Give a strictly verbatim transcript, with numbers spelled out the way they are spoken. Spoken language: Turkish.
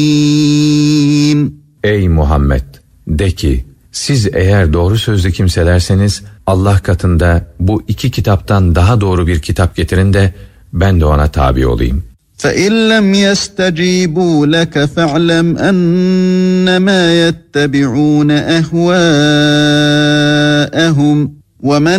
Ey Muhammed! De ki, siz eğer doğru sözlü kimselerseniz Allah katında bu iki kitaptan daha doğru bir kitap getirin de ben de ona tabi olayım. فَاِنْ لَمْ يَسْتَجِيبُوا لَكَ فَاعْلَمْ أَنَّمَا يَتَّبِعُونَ أَهْوَاءَهُمْ وَمَنْ